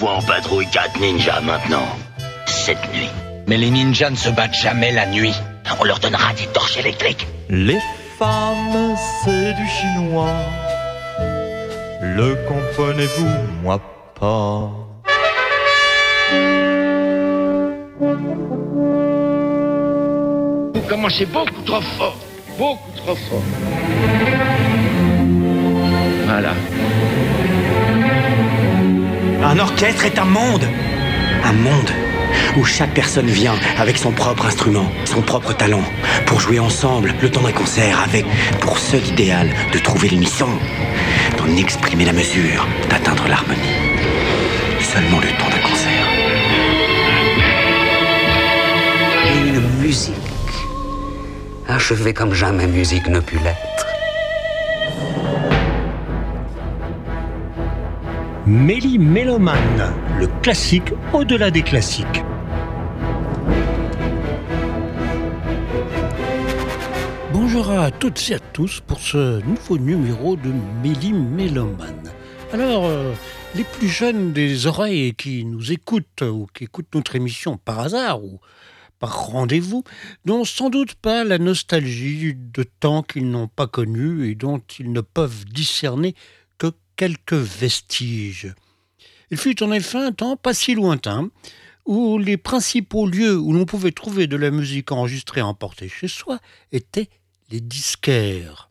envoie en patrouille 4 ninjas maintenant. Cette nuit. Mais les ninjas ne se battent jamais la nuit. On leur donnera des torches électriques. Les femmes, c'est du chinois. Le comprenez-vous, moi pas. Vous commencez beaucoup trop fort. Beaucoup trop fort. Voilà. Un orchestre est un monde. Un monde où chaque personne vient avec son propre instrument, son propre talent, pour jouer ensemble le temps d'un concert avec, pour seul idéal, de trouver l'unisson, d'en exprimer la mesure, d'atteindre l'harmonie. Seulement le temps d'un concert. Une musique, achevée comme jamais musique ne put l'être. Méli-Mélomane, le classique au-delà des classiques. Bonjour à toutes et à tous pour ce nouveau numéro de Méli-Mélomane. Alors, les plus jeunes des oreilles qui nous écoutent ou qui écoutent notre émission par hasard ou par rendez-vous n'ont sans doute pas la nostalgie de temps qu'ils n'ont pas connus et dont ils ne peuvent discerner que quelques vestiges. Il fut en effet un temps pas si lointain où les principaux lieux où l'on pouvait trouver de la musique enregistrée et emportée chez soi étaient les disquaires.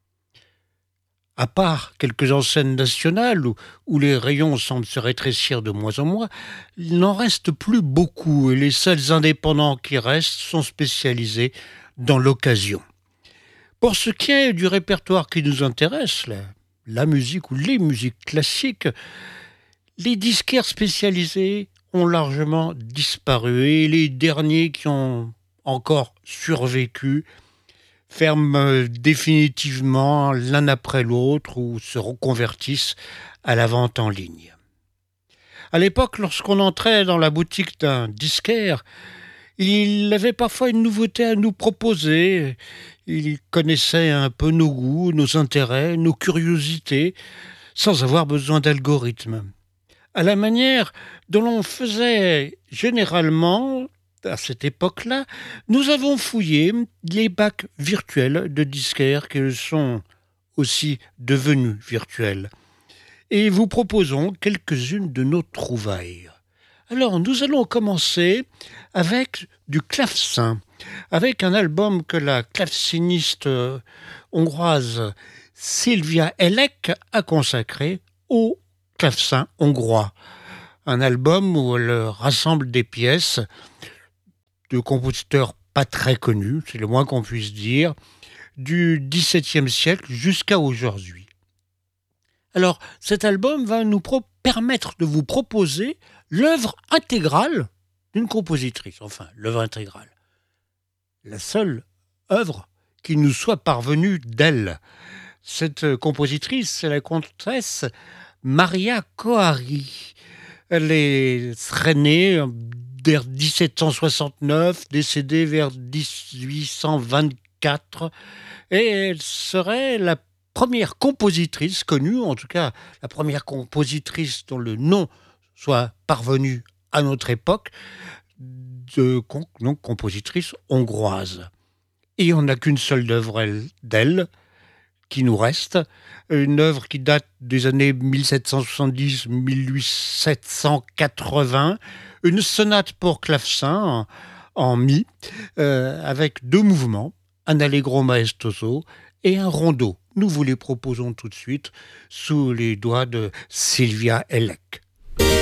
À part quelques enseignes nationales où les rayons semblent se rétrécir de moins en moins, il n'en reste plus beaucoup et les seuls indépendants qui restent sont spécialisés dans l'occasion. Pour ce qui est du répertoire qui nous intéresse, la musique ou les musiques classiques, les disquaires spécialisés ont largement disparu et les derniers qui ont encore survécu ferment définitivement l'un après l'autre ou se reconvertissent à la vente en ligne. À l'époque, lorsqu'on entrait dans la boutique d'un disquaire, il avait parfois une nouveauté à nous proposer. Il connaissait un peu nos goûts, nos intérêts, nos curiosités, sans avoir besoin d'algorithmes. À la manière dont l'on faisait généralement à cette époque-là, nous avons fouillé les bacs virtuels de disquaires qui sont aussi devenus virtuels. Et vous proposons quelques-unes de nos trouvailles. Alors, nous allons commencer avec du clavecin, avec un album que la claveciniste hongroise Sylvia Elek a consacré au clavecin hongrois. Un album où elle rassemble des pièces de compositeurs pas très connus, c'est le moins qu'on puisse dire, du XVIIe siècle jusqu'à aujourd'hui. Alors, cet album va nous permettre de vous proposer l'œuvre intégrale d'une compositrice, enfin, l'œuvre intégrale. La seule œuvre qui nous soit parvenue d'elle. Cette compositrice, c'est la comtesse Maria Coari. Elle serait née vers 1769, décédée vers 1824, et elle serait la première compositrice connue, en tout cas la première compositrice dont le nom soit parvenu à notre époque, donc compositrice hongroise. Et on n'a qu'une seule œuvre d'elle qui nous reste, une œuvre qui date des années 1770-1780, une sonate pour clavecin en mi, avec 2 mouvements, un allegro maestoso et un rondo. Nous vous les proposons tout de suite sous les doigts de Sylvia Elek.